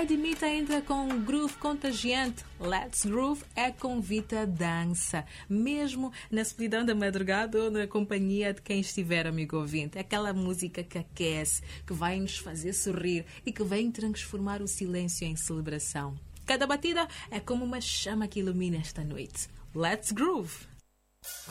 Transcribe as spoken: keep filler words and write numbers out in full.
Dimita entra com um groove contagiante. Let's Groove é convite à dança, mesmo na solidão da madrugada ou na companhia de quem estiver, amigo ouvinte. Aquela música que aquece, que vai nos fazer sorrir e que vem transformar o silêncio em celebração. Cada batida é como uma chama que ilumina esta noite. Let's Groove!